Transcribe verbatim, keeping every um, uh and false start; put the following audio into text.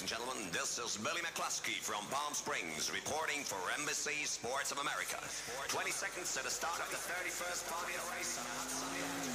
and gentlemen, this is Billy McCluskey from Palm Springs reporting for Embassy Sports of America. twenty seconds to the start of the thirty-first Formula race on Hudson.